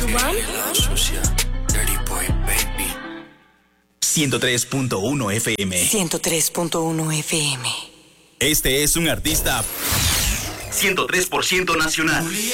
103.1 FM. 103.1 FM. Este es un artista 103% nacional.